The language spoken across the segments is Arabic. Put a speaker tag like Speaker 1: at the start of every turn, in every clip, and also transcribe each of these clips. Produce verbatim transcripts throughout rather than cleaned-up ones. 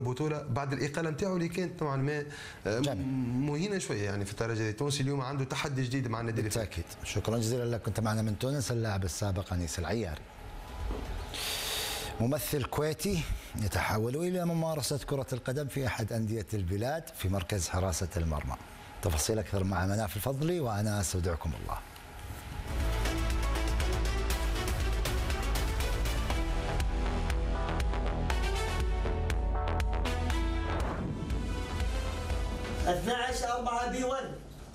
Speaker 1: بطولة بعد الإقالة نتاعو اللي كانت نوعا ما مهينة شوية يعني في الدرجة التونسي. اليوم عنده تحدي جديد مع النادي الأهلي.
Speaker 2: بالتأكيد. شكرا جزيلا لك. كنت معنا من تونس اللاعب السابق أنيس العياري، ممثل كويتي يتحول إلى ممارسة كرة القدم في أحد أندية البلاد في مركز حراسة المرمى. تفاصيل أكثر مع مناف الفضلي، وأنا أستودعكم الله.
Speaker 3: اثني عشر أربعة بي واحد.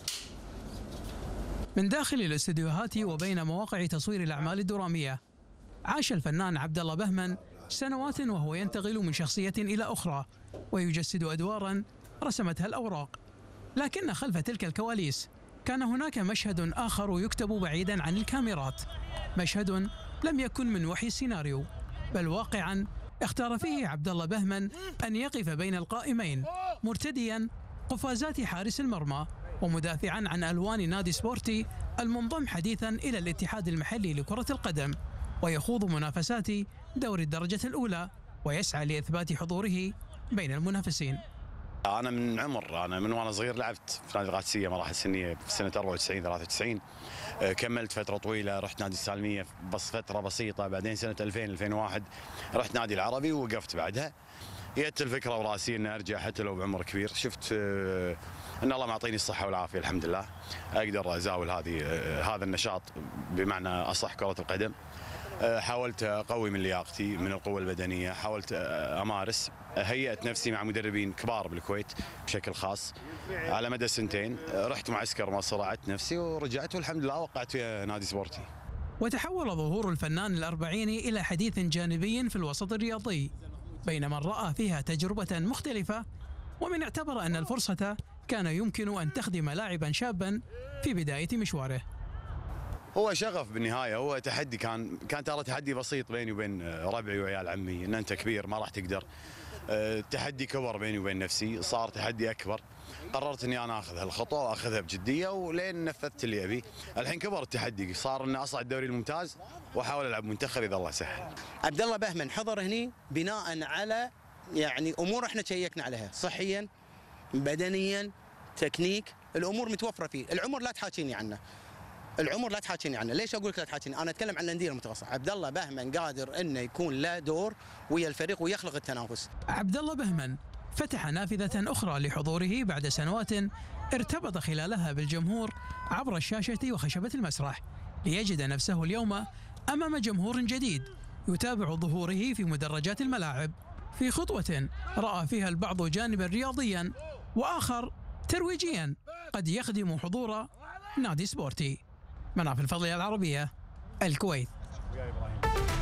Speaker 4: من داخل الاستديوهات وبين مواقع تصوير الأعمال الدرامية، عاش الفنان عبد الله بهمن سنوات وهو ينتقل من شخصية إلى أخرى ويجسد أدوارا رسمتها الأوراق. لكن خلف تلك الكواليس كان هناك مشهد آخر يكتب بعيدا عن الكاميرات، مشهد لم يكن من وحي السيناريو، بل واقعا اختار فيه عبد الله بهمن أن يقف بين القائمين مرتديا قفازات حارس المرمى ومدافعا عن ألوان نادي سبورتي المنضم حديثا إلى الاتحاد المحلي لكرة القدم، ويخوض منافسات دوري الدرجة الأولى ويسعى لإثبات حضوره بين المنافسين.
Speaker 5: أنا من عمر أنا من وأنا صغير لعبت في نادي القادسية مراحل سنية في سنة أربعة وتسعين ثلاثة وتسعين، كملت فترة طويلة، رحت نادي السالمية بس فترة بسيطة، بعدين سنة ألفين ألفين وواحد رحت نادي العربي ووقفت بعدها. جت الفكرة وراسي أن أرجع حتى لو بعمر كبير، شفت أن الله معطيني الصحة والعافية الحمد لله أقدر أزاول هذه هذا النشاط بمعنى أصح كرة القدم. حاولت أقوي من لياقتي من القوة البدنية، حاولت أمارس، هيأت نفسي مع مدربين كبار بالكويت بشكل خاص على مدى سنتين، رحت معسكر مصر أعدت نفسي ورجعت والحمد لله وقعت في نادي سبورتي.
Speaker 4: وتحول ظهور الفنان الأربعيني إلى حديث جانبي في الوسط الرياضي بين من رأى فيها تجربة مختلفة ومن اعتبر أن الفرصة كان يمكن أن تخدم لاعبا شابا في بداية مشواره.
Speaker 5: هو شغف بالنهاية، هو تحدي، كان كان ترى تحدي بسيط بيني وبين ربعي وعيال عمي ان انت كبير ما راح تقدر. التحدي كبر بيني وبين نفسي، صار تحدي اكبر، قررت اني انا اخذ هالخطوه واخذها بجديه ولين نفذت اللي ابي. الحين كبر التحدي، صار اني اصعد الدوري الممتاز واحاول العب منتخب اذا الله سهل.
Speaker 3: عبد الله بهمن حضر هني بناء على يعني امور احنا شيكنا عليها صحيا بدنيا تكنيك، الامور متوفره فيه. العمر لا تحاكيني عنه، العمر لا تحاكيني عنه. ليش اقول لك لا تحاكيني؟ انا اتكلم عن الانديه المتوسطه. عبد الله بهمن قادر انه يكون له دور ويا الفريق ويخلق التنافس.
Speaker 4: عبد الله بهمن فتح نافذة أخرى لحضوره بعد سنوات ارتبط خلالها بالجمهور عبر الشاشة وخشبة المسرح، ليجد نفسه اليوم أمام جمهور جديد يتابع ظهوره في مدرجات الملاعب، في خطوة رأى فيها البعض جانبا رياضيا وآخر ترويجيا قد يخدم حضور نادي سبورتي. مناف الفضلي، العربية، الكويت.